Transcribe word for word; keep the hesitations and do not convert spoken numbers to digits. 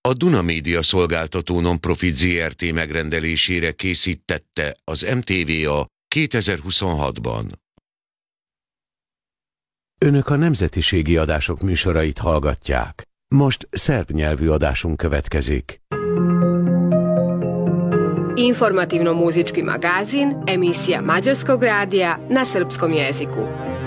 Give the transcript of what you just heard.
A Duna Média Szolgáltató Nonprofit zé er té megrendelésére készítette az em té vé a kétezer-huszonhatban. Önök a nemzetiségi adások műsorait hallgatják. Most szerb nyelvű adásunk következik. Informativno-muzički magazin, emisija Mađarskog radija na srpskom jeziku.